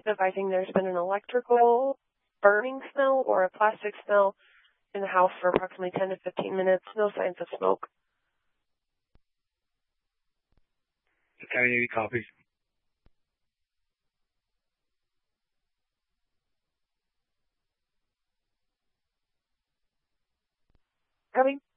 advising there's been an electrical burning smell or a plastic smell in the house for approximately 10 to 15 minutes. No signs of smoke. Okay, any copies? Copy.